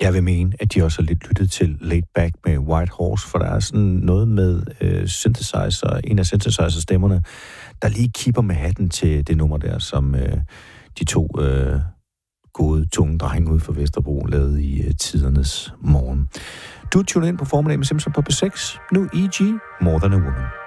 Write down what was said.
Jeg vil mene, at de også har lidt lyttet til Laid Back med White Horse, for der er sådan noget med synthesizer, en af synthesizer-stemmerne, der lige kipper med hatten til det nummer der, som de to gode, tunge drenge ude for Vesterbro lavede i tidernes morgen. Du tuner ind på formiddag med Simpson på P6. Nu E.G. More Than a Woman.